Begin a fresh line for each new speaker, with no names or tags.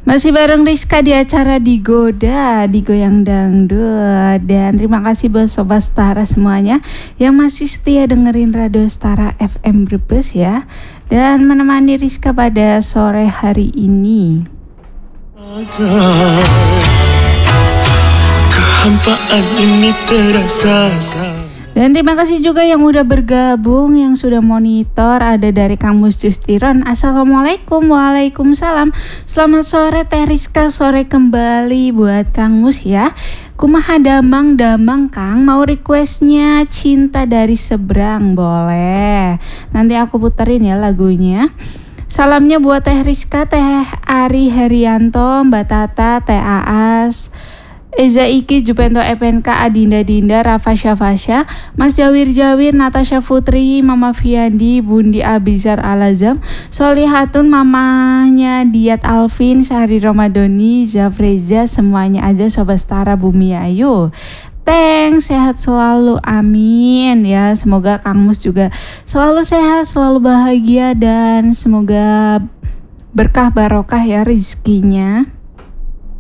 Masih bareng Rizka di acara Digoda, Digoyang Dangdut. Dan terima kasih buat Sobat Setara semuanya yang masih setia dengerin Radio Setara FM Brebes ya. Dan menemani Rizka pada sore hari ini. Kehampaan ini terasa. Dan terima kasih juga yang udah bergabung, yang sudah monitor. Ada dari Kang Mus Justiron. Assalamualaikum. Waalaikumsalam. Selamat sore Teh Rizka, sore kembali buat Kang Mus ya. Kumaha damang Kang, mau requestnya Cinta Dari Seberang, boleh. Nanti aku puterin ya lagunya. Salamnya buat Teh Rizka, Teh Ari Herianto, Mbak Tata, Teh Aas, Eza Iki, Jupento FNK, Adinda Dinda, Rafa Syafasya, Mas Jawir, Natasha Putri, Mama Fiandi, Bundi Abizar Alazam, Solihatun, mamanya Diat Alvin, Sahri Romadoni, Zafreza, semuanya aja Sobat Setara Bumi Ayu. Thanks, sehat selalu, amin ya. Semoga Kang Mus juga selalu sehat, selalu bahagia, dan semoga berkah barokah ya rezekinya.